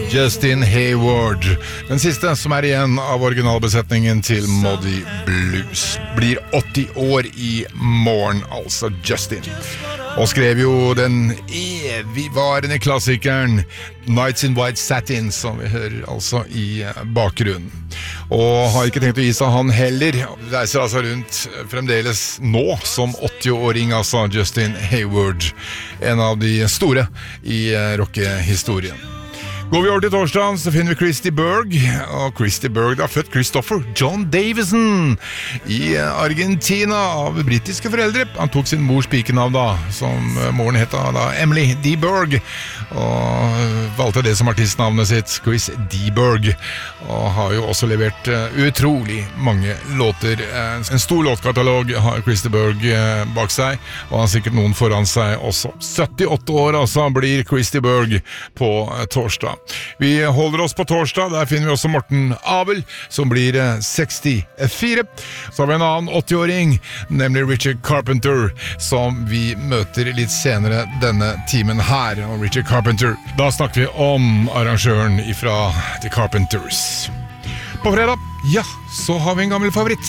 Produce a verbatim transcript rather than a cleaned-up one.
Justin Hayward. Den siste som er igjen av originalbesetningen til Moody Blues. Blir åtti år i morgen, altså Justin. Og skrev jo den evigvarende klassikeren Nights in White Satin, som vi hører altså i bakgrunnen. Og har ikke tenkt å gi seg han heller. Reiser altså rundt fremdeles nå som åtti-åring, altså Justin Hayward. En av de store i rockehistorien. Går vi over til torsdagen, så finner vi Christy Berg. Og Christy Berg har født Christopher John Davison i Argentina av britiske foreldre. Han tok sin mors pikenavn da, som moren het da Emily D. Berg, og valgte det som artistnavnet sitt, Chris D. Berg, og har jo også levert utrolig mange låter. En stor låtkatalog har Christy Berg bak seg, og han har sikkert noen foran seg også. syttiåtte år altså blir Christy Berg på torsdag. Vi holder oss på torsdag, der finner vi også Morten Abel, som blir sekstifire. Så har vi en annen åtti-åring, nemlig Richard Carpenter, som vi møter litt senere denne timen her. Og Richard Carpenter, da snakker vi om arrangøren ifra The Carpenters. På fredag, ja, så har vi en gammel favoritt.